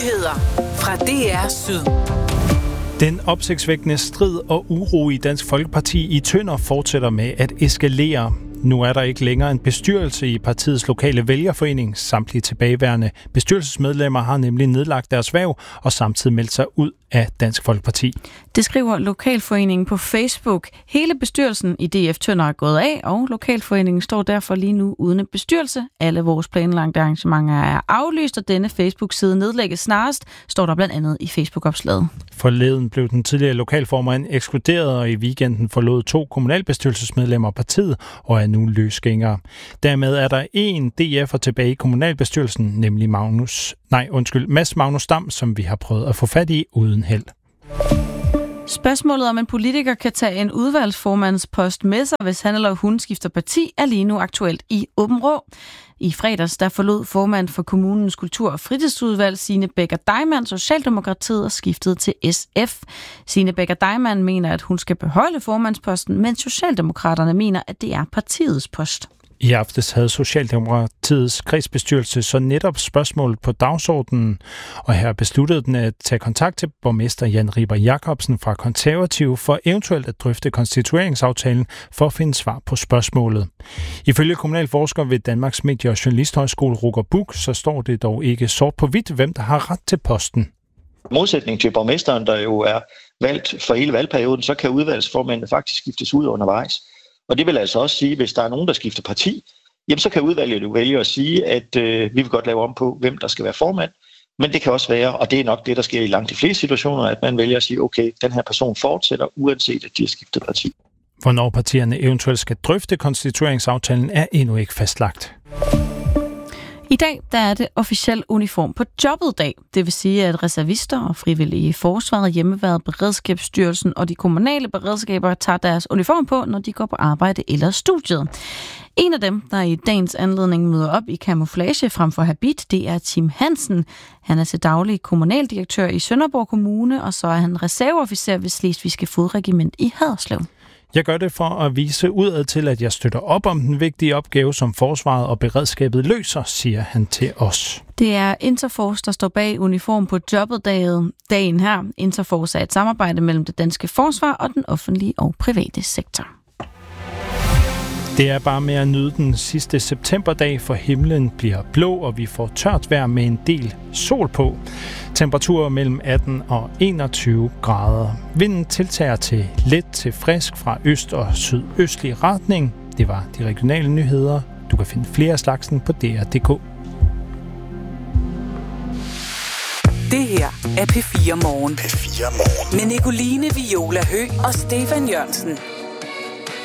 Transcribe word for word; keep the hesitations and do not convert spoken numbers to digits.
Nyheder fra D R Syd. Den opsigtsvækkende strid og uro i Dansk Folkeparti i Tønder fortsætter med at eskalere. Nu er der ikke længere en bestyrelse i partiets lokale vælgerforening. Samtlige tilbageværende bestyrelsesmedlemmer har nemlig nedlagt deres hverv og samtidig meldt sig ud af Dansk Folkeparti. Det skriver Lokalforeningen på Facebook. Hele bestyrelsen i D F Tønder er gået af, og Lokalforeningen står derfor lige nu uden en bestyrelse. Alle vores planlagte arrangementer er aflyst, og denne Facebook-side nedlægges snarest, står der blandt andet i Facebook-opslaget. Forleden blev den tidligere lokalformand ekskluderet, og i weekenden forlod to kommunalbestyrelsesmedlemmer partiet og er nu løsgængere. Dermed er der en D F'er tilbage i kommunalbestyrelsen, nemlig Magnus, nej, undskyld, Mads Magnus Dam, som vi har prøvet at få fat i uden held. Spørgsmålet om en politiker kan tage en udvalgsformandspost med sig, hvis han eller hun skifter parti, er lige nu aktuelt i Åben Rå. I fredags der forlod formand for kommunens kultur- og fritidsudvalg, Signe Becker-Dejmann, Socialdemokratiet og skiftede til S F. Signe Becker-Dejmann mener, at hun skal beholde formandsposten, men Socialdemokraterne mener, at det er partiets post. I aftes havde Socialdemokratiets kredsbestyrelse så netop spørgsmålet på dagsordenen, og her besluttede den at tage kontakt til borgmester Jan Riber Jakobsen fra Konservative for eventuelt at drøfte konstitueringsaftalen for at finde svar på spørgsmålet. Ifølge kommunalforsker ved Danmarks Medie- og Journalisthøjskole Roger Buch, så står det dog ikke sort på hvidt, hvem der har ret til posten. Modsætning til borgmesteren, der jo er valgt for hele valgperioden, så kan udvalgsformændene faktisk skiftes ud undervejs. Og det vil altså også sige, at hvis der er nogen, der skifter parti, jamen så kan udvalget jo vælge at sige, at øh, vi vil godt lave om på, hvem der skal være formand. Men det kan også være, og det er nok det, der sker i langt de fleste situationer, at man vælger at sige, okay, den her person fortsætter, uanset at de har skiftet parti. Hvornår partierne eventuelt skal drøfte konstitueringsaftalen, er endnu ikke fastlagt. I dag der er det officiel uniform på jobbet dag. Det vil sige, at reservister og frivillige i forsvaret, hjemmeværnet, Beredskabsstyrelsen og de kommunale beredskaber tager deres uniform på, når de går på arbejde eller studiet. En af dem, der i dagens anledning møder op i camouflage frem for habit, det er Tim Hansen. Han er til daglig kommunaldirektør i Sønderborg Kommune, og så er han reserveofficer ved Slesvigske Fodregiment i Haderslev. Jeg gør det for at vise udad til, at jeg støtter op om den vigtige opgave, som forsvaret og beredskabet løser, siger han til os. Det er Interforce, der står bag uniform på jobbet dagen her. Interforce er et samarbejde mellem det danske forsvar og den offentlige og private sektor. Det er bare med at nyde den sidste septemberdag, for himlen bliver blå, og vi får tørt vejr med en del sol på. Temperaturer mellem atten og enogtyve grader. Vinden tiltager til let til frisk fra øst- og sydøstlig retning. Det var de regionale nyheder. Du kan finde flere af slagsen på D R punktum d k. Det her er P fire Morgen. P fire Morgen. Med Nicoline Viola Høgh og Stefan Jørgensen.